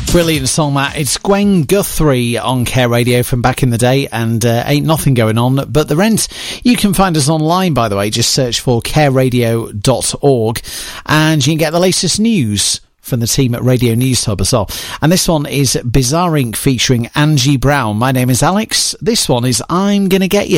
Brilliant song, that. It's Gwen Guthrie on Care Radio from back in the day, and ain't nothing going on but the rent. You can find us online, by the way. Just search for careradio.org, and you can get the latest news from the team at Radio News Hub as well. And this one is Bizarre Inc. featuring Angie Brown. My name is Alex. This one is I'm Gonna Get You.